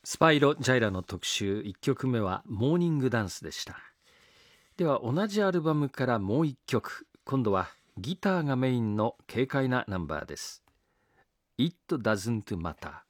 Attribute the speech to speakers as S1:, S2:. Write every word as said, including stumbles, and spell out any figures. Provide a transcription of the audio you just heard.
S1: スパイロ・ジャイラの特集いっきょくめはモーニングダンスでした。では同じアルバムからもういっきょく、今度はギターがメインの軽快なナンバーです。 It Doesn't Matter。